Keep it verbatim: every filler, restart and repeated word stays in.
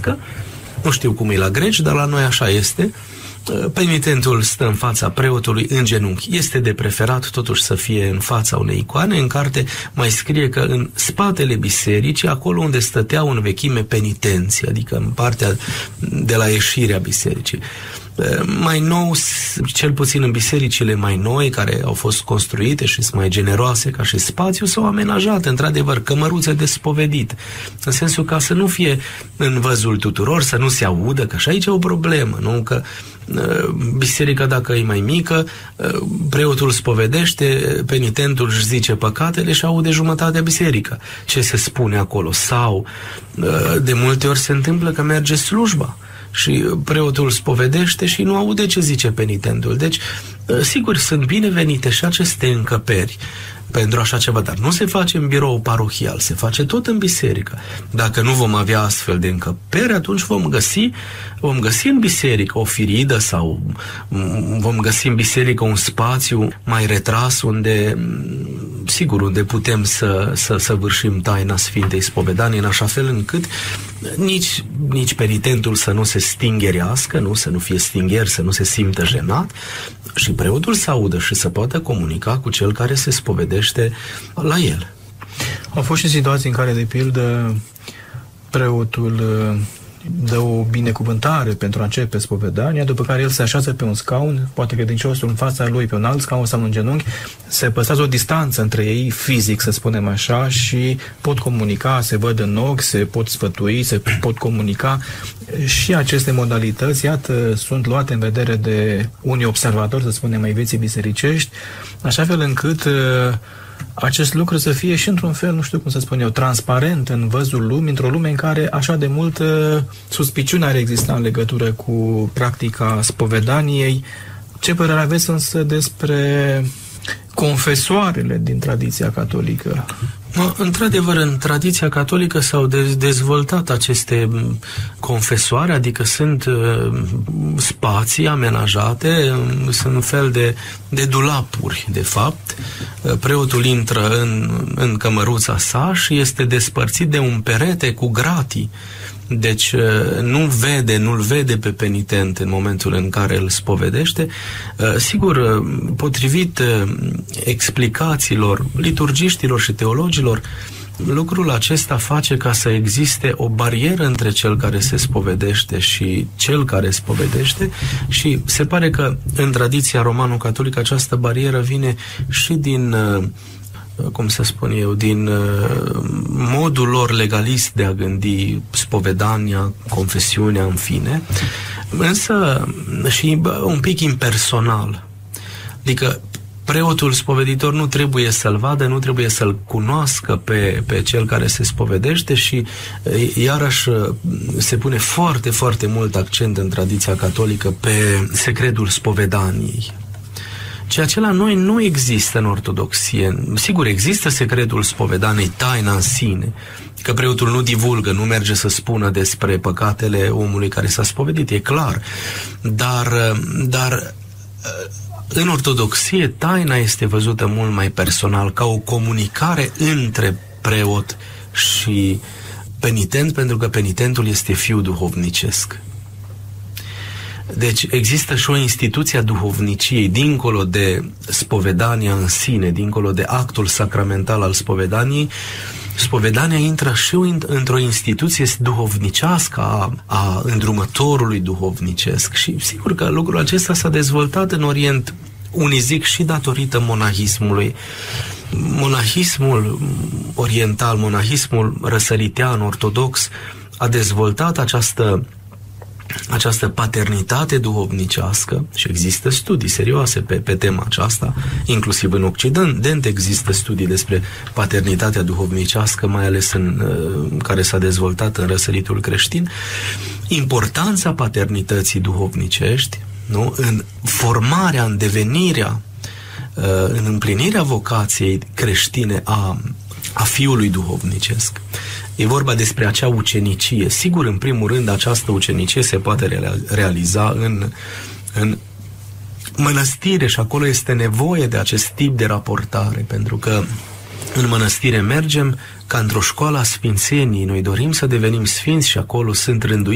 bisericească. Nu știu cum e la greci, dar la noi așa este. Penitentul stă în fața preotului în genunchi. Este de preferat totuși să fie în fața unei icoane. În carte mai scrie că în spatele bisericii, acolo unde stăteau în vechime penitenții, adică în partea de la ieșirea bisericii. Mai nou, cel puțin în bisericile mai noi, care au fost construite și sunt mai generoase ca și spațiu, s-au amenajat, într-adevăr, cămăruțe de spovedit, în sensul ca să nu fie în văzul tuturor, să nu se audă, că și aici e o problemă, nu? Că biserica, dacă e mai mică, preotul spovedește, penitentul își zice păcatele și aude jumătatea biserică ce se spune acolo. Sau de multe ori se întâmplă că merge slujba și preotul spovedește și nu aude ce zice penitentul. Deci, sigur, sunt binevenite și aceste încăperi pentru așa ceva, dar nu se face în birou parohial, se face tot în biserică. Dacă nu vom avea astfel de încăperi, atunci vom găsi, vom găsi în biserică o firidă sau vom găsi în biserică un spațiu mai retras unde, sigur, unde putem să, să săvârșim taina Sfintei Spovedanii în așa fel încât nici, nici penitentul să nu se stingherească, nu, să nu fie stingher, să nu se simtă jenat și preotul să audă și să poată comunica cu cel care se spovedește la el. Au fost și situații în care, de pildă, preotul dă o binecuvântare pentru a începe spovedania, după care el se așează pe un scaun, poate credinciosul în fața lui pe un alt scaun sau în genunchi, se păstrează o distanță între ei fizic, să spunem așa, și pot comunica, se văd în ochi, se pot sfătui, se pot comunica. Și aceste modalități, iată, sunt luate în vedere de unii observatori, să spunem, ai vieții bisericești, așa fel încât acest lucru să fie și într-un fel, nu știu cum să spun eu, transparent în văzul lumii, într-o lume în care așa de multă suspiciune ar exista în legătură cu practica spovedaniei. Ce părere aveți însă despre confesoarele din tradiția catolică? Într-adevăr, în tradiția catolică s-au dezvoltat aceste confesoare, adică sunt uh, spații amenajate, sunt un fel de, de dulapuri, de fapt. Preotul intră în, în cămăruța sa și este despărțit de un perete cu gratii. Deci nu vede, nu-l vede pe penitent în momentul în care îl spovedește. Sigur, potrivit explicațiilor liturgiștilor și teologilor, lucrul acesta face ca să existe o barieră între cel care se spovedește și cel care spovedește și se pare că în tradiția romano-catolică această barieră vine și din, cum să spun eu, din modul lor legalist de a gândi spovedania, confesiunea, în fine, însă și un pic impersonal. Adică preotul spoveditor nu trebuie să-l vadă, nu trebuie să-l cunoască pe, pe cel care se spovedește și iarăși se pune foarte, foarte mult accent în tradiția catolică pe secretul spovedaniei. Ceea ce la noi nu există în ortodoxie. Sigur, există secretul spovedaniei, taina în sine, că preotul nu divulgă, nu merge să spună despre păcatele omului care s-a spovedit, e clar. Dar, dar în ortodoxie taina este văzută mult mai personal, ca o comunicare între preot și penitent, pentru că penitentul este fiu duhovnicesc. Deci există și o instituție a duhovniciei, dincolo de spovedania în sine, dincolo de actul sacramental al spovedaniei. Spovedania intră și într-o instituție duhovnicească a, a îndrumătorului duhovnicesc și sigur că lucrul acesta s-a dezvoltat în Orient, unii zic și datorită monahismului. Monahismul oriental, monahismul răsăritean ortodox a dezvoltat această această paternitate duhovnicească și există studii serioase pe, pe tema aceasta, inclusiv în Occident există studii despre paternitatea duhovnicească, mai ales în care s-a dezvoltat în răsăritul creștin. Importanța paternității duhovnicești, nu? În formarea, în devenirea, în împlinirea vocației creștine a, a fiului duhovnicesc. E vorba despre acea ucenicie. Sigur, în primul rând, această ucenicie se poate realiza în, în mănăstire și acolo este nevoie de acest tip de raportare, pentru că în mănăstire mergem ca într-o școală a sfințeniei. Noi dorim să devenim sfinți și acolo sunt rânduiți